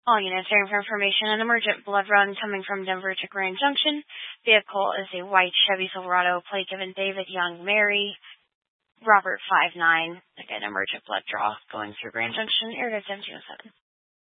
All units are for information. An emergent blood run coming from Denver to Grand Junction. Vehicle is a white Chevy Silverado, plate given David Young Mary, Robert 59. Again, emergent blood draw going through Grand Junction, area 1707.